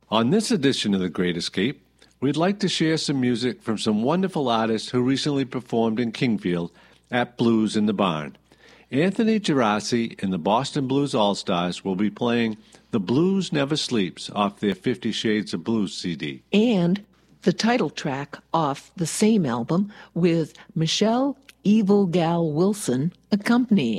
On this edition of The Great Escape, we'd like to share some music from some wonderful artists who recently performed in Kingfield at Blues in the Barn. Anthony Gerasi and the Boston Blues All-Stars will be playing The Blues Never Sleeps off their 50 Shades of Blues CD. And the title track off the same album with Michelle Evil Gal Wilson accompanying.